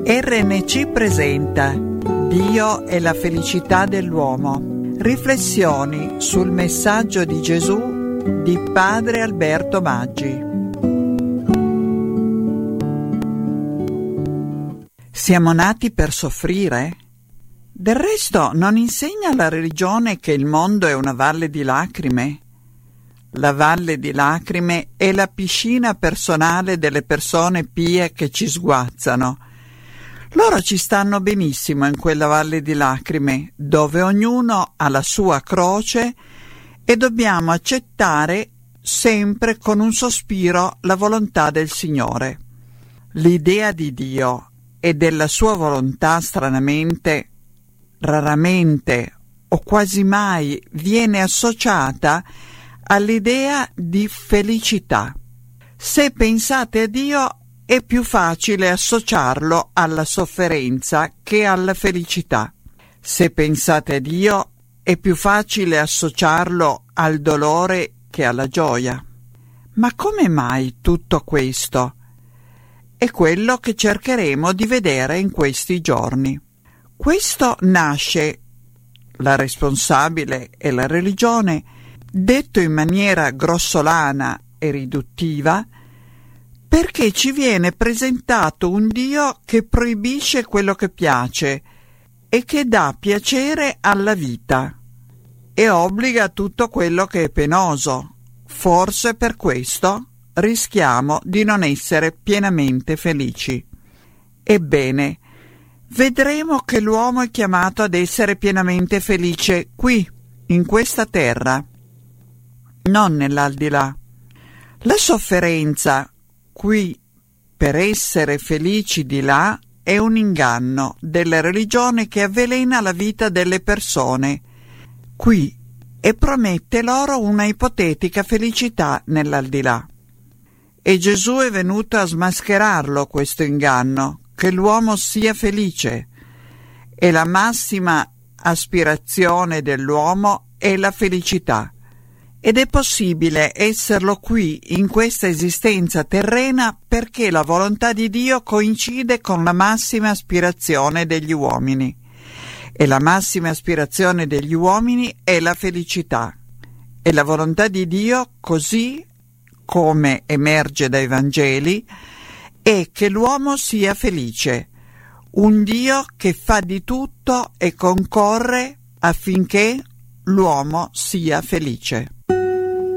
RNC presenta Dio e la felicità dell'uomo. Riflessioni sul messaggio di Gesù di Padre Alberto Maggi. Siamo nati per soffrire? Del resto non insegna la religione che il mondo è una valle di lacrime? La valle di lacrime è la piscina personale delle persone pie che ci sguazzano. Loro ci stanno benissimo in quella valle di lacrime, dove ognuno ha la sua croce e dobbiamo accettare sempre con un sospiro la volontà del Signore. L'idea di Dio e della sua volontà stranamente, raramente o quasi mai viene associata all'idea di felicità. Se pensate a Dio è più facile associarlo alla sofferenza che alla felicità. Se pensate a Dio è più facile associarlo al dolore che alla gioia. Ma come mai tutto questo? È quello che cercheremo di vedere in questi giorni. Questo nasce, la responsabile e la religione, detto in maniera grossolana e riduttiva, perché ci viene presentato un Dio che proibisce quello che piace e che dà piacere alla vita e obbliga tutto quello che è penoso. Forse per questo rischiamo di non essere pienamente felici. Ebbene, vedremo che l'uomo è chiamato ad essere pienamente felice qui, in questa terra, non nell'aldilà. La sofferenza qui per essere felici di là è un inganno della religione che avvelena la vita delle persone qui e promette loro una ipotetica felicità nell'aldilà. E Gesù è venuto a smascherarlo questo inganno, che l'uomo sia felice. E la massima aspirazione dell'uomo è la felicità. Ed è possibile esserlo qui, in questa esistenza terrena, perché la volontà di Dio coincide con la massima aspirazione degli uomini. E la massima aspirazione degli uomini è la felicità. E la volontà di Dio, così come emerge dai Vangeli, è che l'uomo sia felice. Un Dio che fa di tutto e concorre affinché l'uomo sia felice.